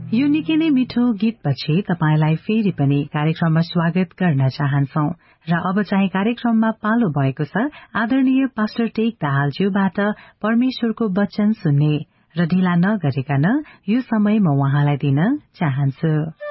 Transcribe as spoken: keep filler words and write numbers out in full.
यो निकै नै मिठो गीतपछि तपाईलाई फेरि पनि कार्यक्रममा स्वागत गर्न चाहन्छौ र अब चाहिँ कार्यक्रममा पालो भएको छ आदरणीय पास्टर टेक दाहालज्यूबाट परमेश्वरको वचन सुन्ने र ढिला नगरिकन यो समय म उहाँलाई दिन चाहन्छु।